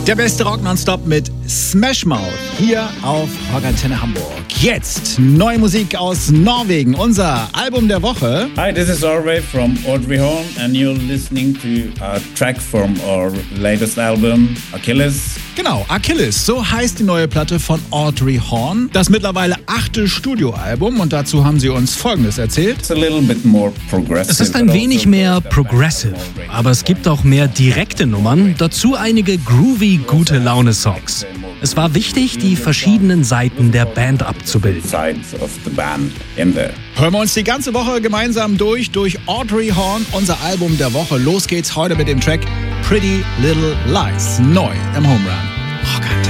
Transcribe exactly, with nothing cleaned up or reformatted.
Der beste Rock nonstop mit Smash Mouth hier auf Rock Antenne Hamburg. Jetzt neue Musik aus Norwegen, unser Album der Woche. Hi, this is Orve from Audrey Horn and you're listening to a track from our latest album, Achilles. Genau, Achilles, so heißt die neue Platte von Audrey Horn. Das mittlerweile achte Studioalbum und dazu haben sie uns Folgendes erzählt. It's a little bit more progressive. Es ist ein wenig mehr progressive, aber es gibt auch mehr direkte Nummern, dazu einige groovy, gute Laune-Songs. Es war wichtig, die verschiedenen Seiten der Band abzubilden. Hören wir uns die ganze Woche gemeinsam durch, durch Audrey Horn, unser Album der Woche. Los geht's heute mit dem Track Pretty Little Lies, neu im Home Run.